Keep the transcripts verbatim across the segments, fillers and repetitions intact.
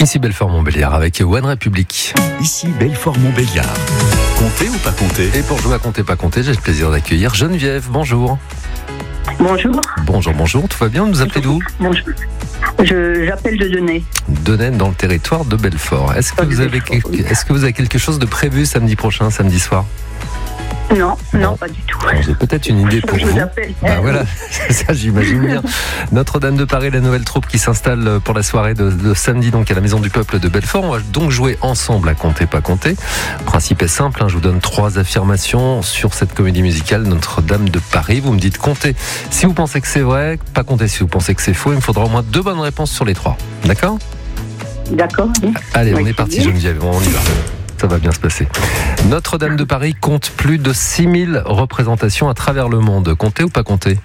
Ici Belfort-Montbéliard avec One République. Ici Belfort-Montbéliard. Comptez ou pas compter? Et pour jouer à compter pas compter, j'ai le plaisir d'accueillir Geneviève. Bonjour. Bonjour. Bonjour, bonjour. Tout va bien? Vous nous appelez d'où? Bonjour. Je, j'appelle de Denay. Denay, dans le territoire de Belfort. Est-ce que, vous avez, Belfort, oui. est-ce que vous avez quelque chose de prévu samedi prochain, samedi soir? Non, non, Non. pas du tout. Alors, j'ai peut-être une idée pour Je vous. vous appelle. Bah voilà, ça j'imagine bien. Notre-Dame de Paris, la nouvelle troupe qui s'installe pour la soirée de, de samedi donc à la Maison du Peuple de Belfort. On va donc jouer ensemble à compter pas compter. Le principe est simple, hein, je vous donne trois affirmations sur cette comédie musicale Notre-Dame de Paris. Vous me dites compter si vous pensez que c'est vrai, pas compter si vous pensez que c'est faux. Il me faudra au moins deux bonnes réponses sur les trois. D'accord? D'accord, oui. Allez, on Oui, est parti bien. Geneviève, on y va. Ça va bien se passer. Notre-Dame de Paris compte plus de six mille représentations à travers le monde. Comptez ou pas compter?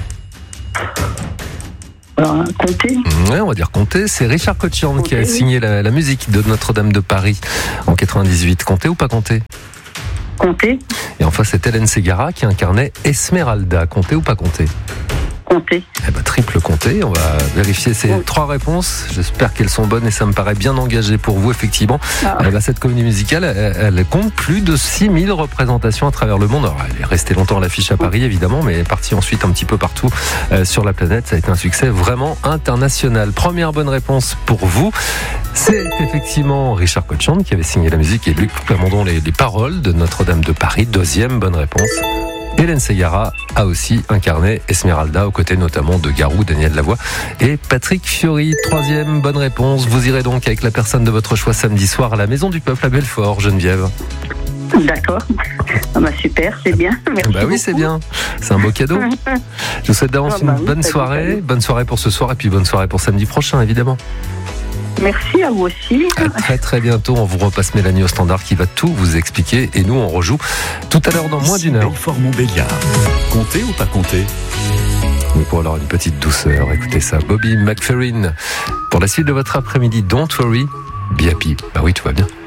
Alors, comptez. Ouais, on va dire compter. C'est Richard Cochian qui a Comptez, signé la, la musique de Notre-Dame de Paris en quatre-vingt-dix-huit. Comptez ou pas compter? Comptez. Et enfin, c'est Hélène Ségara qui incarnait Esmeralda. Comptez ou pas compter? Comptez. Eh ben, triple compté. On va vérifier ces Oui. trois réponses. J'espère qu'elles sont bonnes et ça me paraît bien engagé pour vous, effectivement. Ah. Eh ben, cette comédie musicale, elle, elle compte plus de six mille représentations à travers le monde. Alors, elle est restée longtemps à l'affiche à Paris, évidemment, mais elle est partie ensuite un petit peu partout euh, sur la planète. Ça a été un succès vraiment international. Première bonne réponse pour vous. C'est effectivement Richard Cochian qui avait signé la musique et Luc Plamondon les, les paroles de Notre-Dame de Paris. Deuxième bonne réponse. Hélène Ségara a aussi incarné Esmeralda aux côtés notamment de Garou, Daniel Lavoie et Patrick Fiori. Troisième bonne réponse. Vous irez donc avec la personne de votre choix samedi soir à la Maison du Peuple à Belfort, Geneviève. D'accord. Ah bah super, c'est bien. Merci Bah oui, beaucoup. c'est bien. C'est un beau cadeau. Je vous souhaite d'avance Ah bah une oui, bonne salut, soirée. salut. Bonne soirée pour ce soir et puis bonne soirée pour samedi prochain, évidemment. Merci à vous aussi. À très très bientôt. On vous repasse Mélanie au standard qui va tout vous expliquer et nous on rejoue tout à l'heure dans moins Ici d'une heure. Belfort-Montbéliard. Comptez ou pas compter? Mais pour alors une petite douceur, écoutez ça. Bobby McFerrin. Pour la suite de votre après-midi, don't worry, be happy. Bah oui, tout va bien.